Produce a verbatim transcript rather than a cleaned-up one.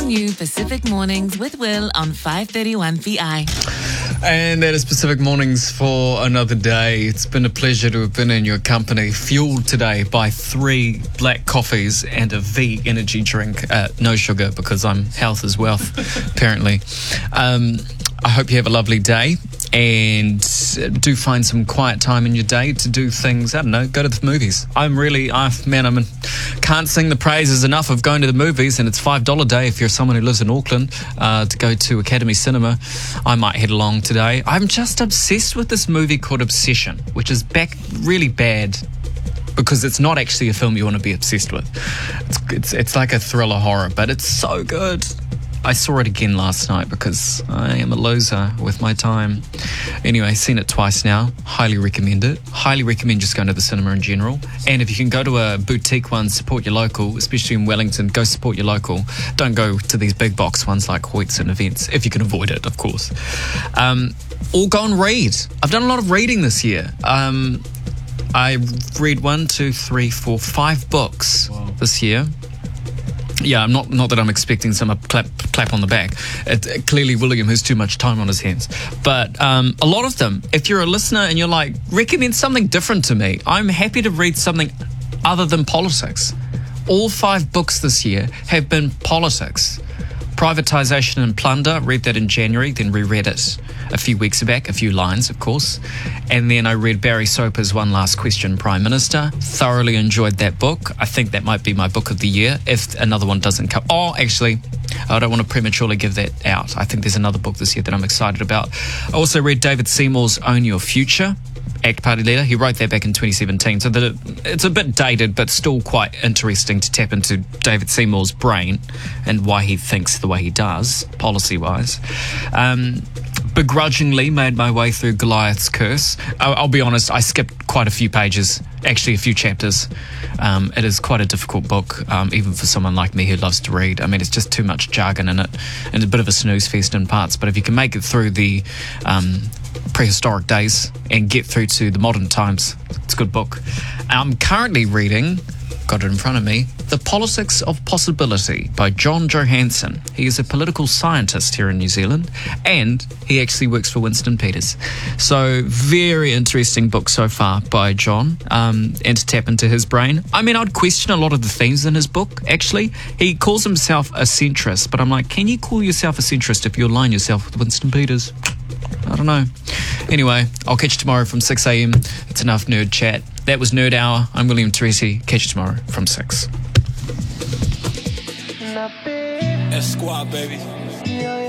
new Pacific Mornings with Will on five thirty-one P I. And that is Pacific Mornings for another day. It's been a pleasure to have been in your company, fueled today by three black coffees and a V energy drink. Uh, no sugar, because I'm health is wealth, apparently. Um, I hope you have a lovely day, and do find some quiet time in your day to do things. I don't know, go to the movies. I'm really, I man, I can't sing the praises enough of going to the movies, and it's five dollars a day if you're someone who lives in Auckland uh, to go to Academy Cinema. I might head along today. I'm just obsessed with this movie called Obsession, which is back really bad because it's not actually a film you want to be obsessed with. It's, it's, it's like a thriller horror, but it's so good. I saw it again last night because I am a loser with my time. Anyway, seen it twice now. Highly recommend it. Highly recommend just going to the cinema in general. And if you can go to a boutique one, support your local, especially in Wellington, go support your local. Don't go to these big box ones like Hoyts and Events, if you can avoid it, of course. Um, or go and read. I've done a lot of reading this year. Um, I read one, two, three, four, five books wow. this year. Yeah, I'm not not that I'm expecting some clap clap on the back. It, it, clearly, William has too much time on his hands. But um, a lot of them, if you're a listener and you're like, recommend something different to me, I'm happy to read something other than politics. All five books this year have been politics. Privatisation and Plunder, read that in January, then reread it a few weeks back, a few lines, of course. And then I read Barry Soper's One Last Question, Prime Minister. Thoroughly enjoyed that book. I think that might be my book of the year if another one doesn't come. Oh, actually, I don't want to prematurely give that out. I think there's another book this year that I'm excited about. I also read David Seymour's Own Your Future, ACT Party leader. He wrote that back in twenty seventeen, so that it, it's a bit dated, but still quite interesting to tap into David Seymour's brain and why he thinks the way he does, policy-wise. Um, begrudgingly made my way through Goliath's Curse. I'll, I'll be honest, I skipped quite a few pages, actually a few chapters. Um, it is quite a difficult book, um, even for someone like me who loves to read. I mean, it's just too much jargon in it, and a bit of a snooze fest in parts, but if you can make it through the um, prehistoric days and get through to the modern times, it's a good book. I'm currently reading, got it in front of me, The Politics of Possibility by John Johansson. He is a political scientist here in New Zealand, and he actually works for Winston Peters. So very interesting book so far by John, um, and to tap into his brain. I mean, I'd question a lot of the themes in his book, actually. He calls himself a centrist, but I'm like, can you call yourself a centrist if you align yourself with Winston Peters? I don't know. Anyway, I'll catch you tomorrow from six a.m. It's enough nerd chat. That was Nerd Hour. I'm William Teresi. Catch you tomorrow from six. Esquire, baby.